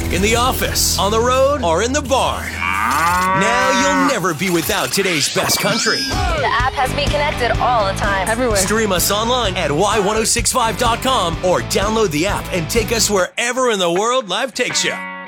in the office, on the road, or in the barn. Now you'll never be without today's best country. The app has me connected all the time. Everywhere. Stream us online at y1065.com or download the app and take us wherever in the world life takes you.